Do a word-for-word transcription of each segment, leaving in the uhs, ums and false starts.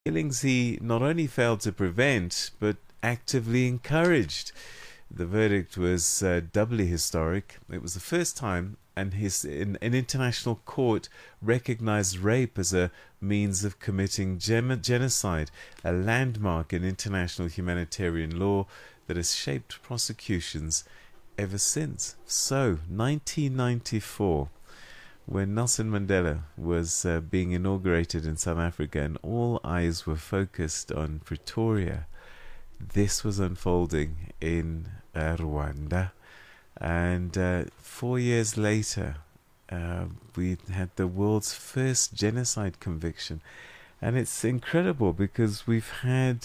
Killings he not only failed to prevent, but actively encouraged. The verdict was uh, doubly historic. It was the first time and his, in, an international court recognized rape as a means of committing gem- genocide, a landmark in international humanitarian law that has shaped prosecutions ever since. So, nineteen ninety-four, when Nelson Mandela was uh, being inaugurated in South Africa and all eyes were focused on Pretoria, this was unfolding in uh, Rwanda. And uh, four years later, uh, we had the world's first genocide conviction. And it's incredible because we've had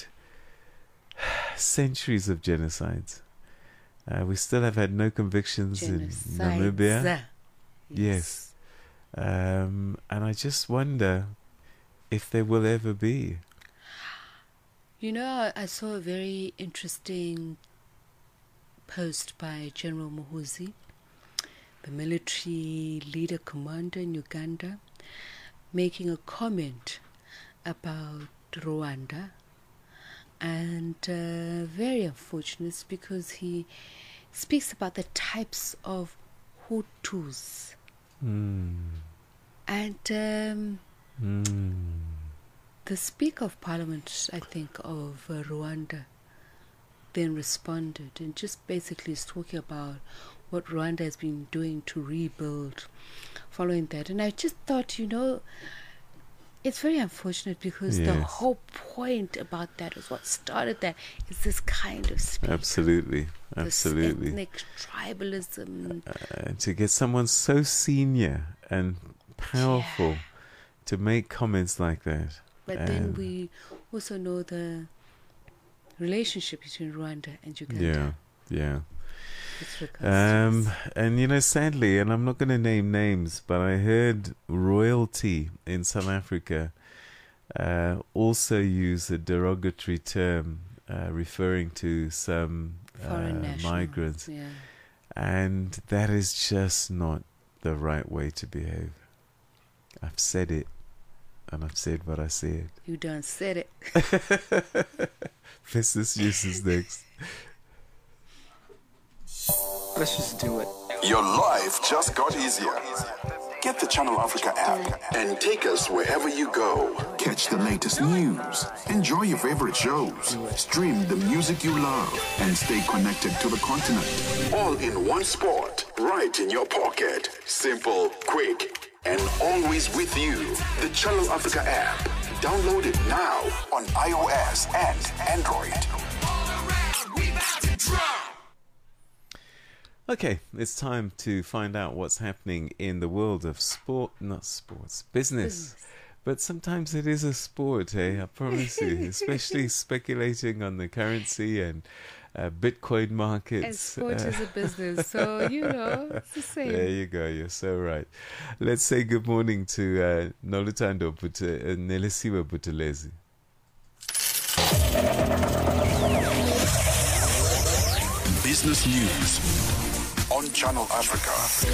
centuries of genocides. Uh, we still have had no convictions Genocides. in Namibia. Yes. yes. Um, and I just wonder if there will ever be. You know, I saw a very interesting post by General Muhoozi, the military leader commander in Uganda, making a comment about Rwanda. And uh, very unfortunate because he speaks about the types of Hutus. Mm. And um, mm. the Speaker of Parliament, I think, of uh, Rwanda, then responded and just basically is talking about what Rwanda has been doing to rebuild following that. And I just thought, you know, it's very unfortunate because yes. the whole point about that is what started that is this kind of speak. Absolutely, absolutely. This ethnic tribalism. Uh, to get someone so senior and powerful yeah. to make comments like that. But um, then we also know the relationship between Rwanda and Uganda. Yeah, yeah. Um, and you know, sadly, and I'm not going to name names, but I heard royalty in South Africa uh, also use a derogatory term uh, referring to some uh, migrants. Yeah. And that is just not the right way to behave. I've said it, and I've said what I said. You done said it. Festus uses next. Let's just do it. Your life just got easier. Get the Channel Africa app and take us wherever you go. Catch the latest news, enjoy your favorite shows, stream the music you love, and stay connected to the continent. All in one spot, right in your pocket. Simple, quick, and always with you. The Channel Africa app. Download it now on iOS and Android. Okay, it's time to find out what's happening in the world of sport, not sports, business. business. But sometimes it is a sport, eh? I promise you, especially speculating on the currency and uh, Bitcoin markets. And sport uh, is a business, so, you know, it's the same. There you go, you're so right. Let's say good morning to uh, Nolutando Put- uh, Nelisiwe Buthelezi. Business news on Channel Africa.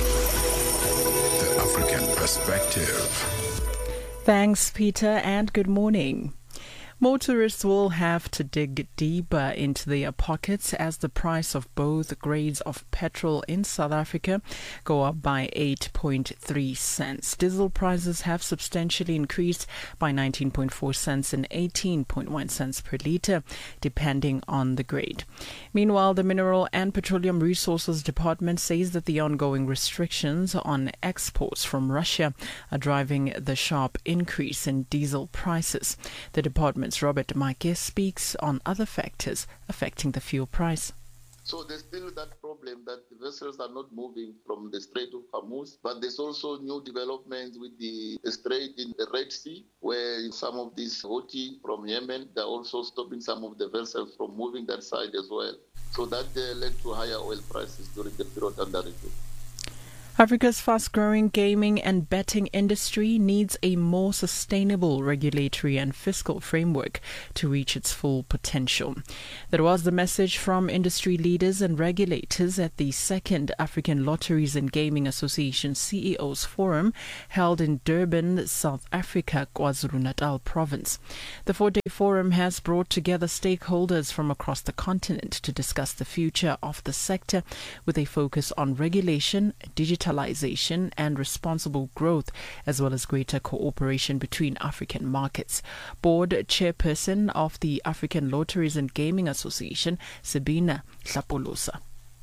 The African perspective. Thanks, Peter, and good morning. Motorists will have to dig deeper into their pockets as the price of both grades of petrol in South Africa go up by eight point three cents. Diesel prices have substantially increased by nineteen point four cents and eighteen point one cents per litre, depending on the grade. Meanwhile, the Mineral and Petroleum Resources Department says that the ongoing restrictions on exports from Russia are driving the sharp increase in diesel prices. The department Robert Mike speaks on other factors affecting the fuel price. So there's still that problem that the vessels are not moving from the Strait of Hormuz, but there's also new developments with the strait in the Red Sea, where some of these Houthi from Yemen, they're also stopping some of the vessels from moving that side as well. So that uh, led to higher oil prices during the period under review. Africa's fast-growing gaming and betting industry needs a more sustainable regulatory and fiscal framework to reach its full potential. That was the message from industry leaders and regulators at the second African Lotteries and Gaming Association C E Os Forum held in Durban, South Africa, KwaZulu-Natal province. The four-day forum has brought together stakeholders from across the continent to discuss the future of the sector with a focus on regulation, digitalization, and responsible growth, as well as greater cooperation between African markets. Board chairperson of the African Lotteries and Gaming Association, Sabina Hlapolosa.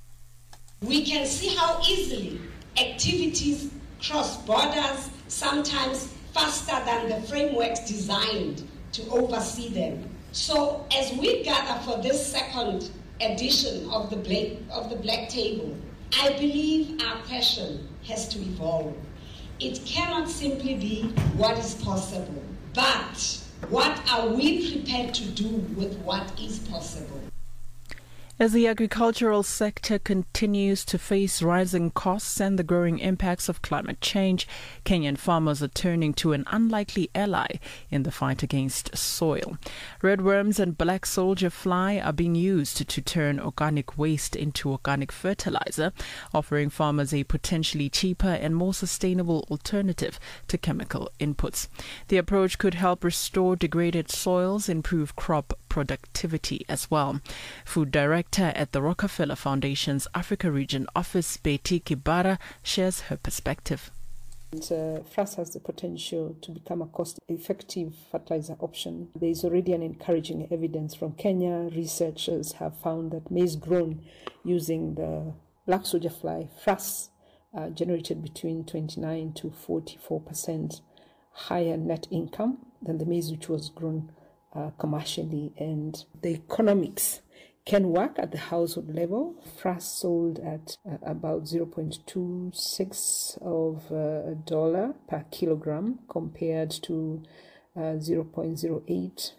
We can see how easily activities cross borders, sometimes faster than the frameworks designed to oversee them. So as we gather for this second edition of the Black, of the Black Table, I believe our question has to evolve. It cannot simply be what is possible, but what are we prepared to do with what is possible? As the agricultural sector continues to face rising costs and the growing impacts of climate change, Kenyan farmers are turning to an unlikely ally in the fight against soil. Redworms and black soldier fly are being used to turn organic waste into organic fertilizer, offering farmers a potentially cheaper and more sustainable alternative to chemical inputs. The approach could help restore degraded soils, improve crop productivity as well. Food Director at the Rockefeller Foundation's Africa Region Office, Betty Kibara, shares her perspective. And, uh, F R A S has the potential to become a cost-effective fertilizer option. There is already an encouraging evidence from Kenya. Researchers have found that maize grown using the black soldier fly, F R A S, uh, generated between twenty-nine to forty-four percent higher net income than the maize which was grown uh, commercially. And the economics can work at the household level. F R A S sold at uh, about zero point two six of uh, a dollar per kilogram compared to uh, zero point zero eight.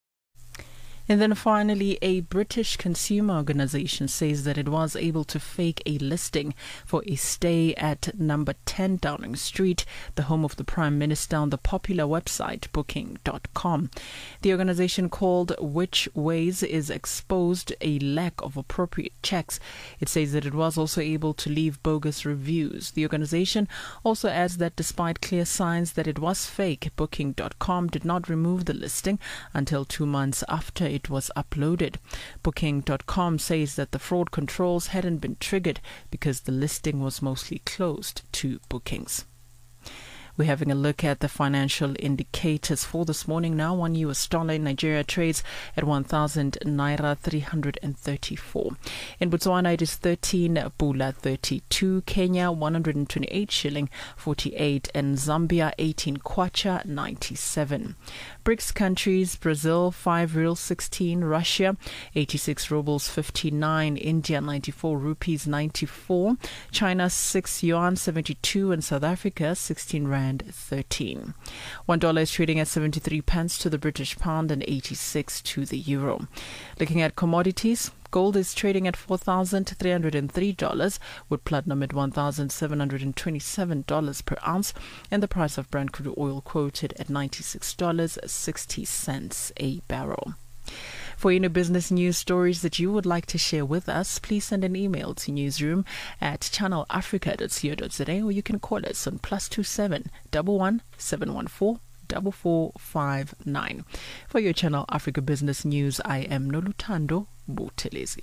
And then finally, a British consumer organization says that it was able to fake a listing for a stay at number ten Downing Street, the home of the Prime Minister, on the popular website booking dot com. The organization called Which Ways is exposed a lack of appropriate checks. It says that it was also able to leave bogus reviews. The organization also adds that despite clear signs that it was fake, booking dot com did not remove the listing until two months after it It was uploaded. booking dot com says that the fraud controls hadn't been triggered because the listing was mostly closed to bookings. We're having a look at the financial indicators for this morning now. One U S dollar in Nigeria trades at one thousand naira three hundred thirty-four. In Botswana, it is thirteen pula thirty-two. Kenya, one hundred twenty-eight shilling forty-eight. And Zambia, eighteen kwacha ninety-seven. BRICS countries: Brazil, five real sixteen. Russia, eighty-six rubles fifty-nine. India, ninety-four rupees ninety-four. China, six yuan seventy-two. And South Africa, sixteen rand thirteen. One dollar is trading at seventy-three pence to the British pound and eighty-six to the euro. Looking at commodities, gold is trading at four thousand three hundred three dollars, with platinum at one thousand seven hundred twenty-seven dollars per ounce, and the price of Brent crude oil quoted at ninety-six dollars and sixty cents a barrel. For any business news stories that you would like to share with us, please send an email to newsroom at channel africa dot co dot za, or you can call us on plus two seven one one seven one four four four five nine. For your Channel Africa Business News, I am Noluthando Buthelezi.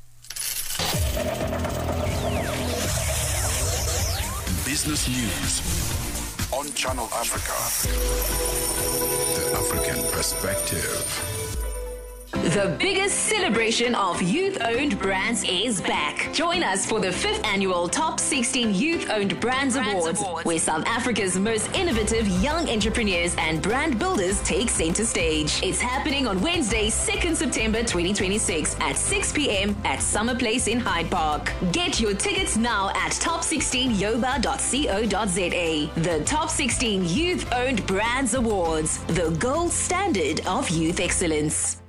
Business News on Channel Africa. The African Perspective. The biggest celebration of youth-owned brands is back. Join us for the fifth annual Top sixteen Youth-Owned Brands, brands Awards, Awards, where South Africa's most innovative young entrepreneurs and brand builders take center stage. It's happening on Wednesday, second September twenty twenty-six at six p.m. at Summer Place in Hyde Park. Get your tickets now at top sixteen yoba dot co dot za. The Top sixteen Youth-Owned Brands Awards, the gold standard of youth excellence.